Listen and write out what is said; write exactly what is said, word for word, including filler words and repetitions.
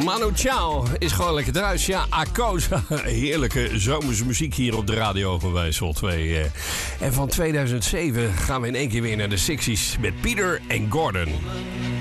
Manu Chao is gewoon lekker thuis. Ja, Acosa. Heerlijke zomerse muziek hier op de radio van Wijssel twee. En van tweeduizend zeven gaan we in één keer weer naar de Sixties met Peter en Gordon.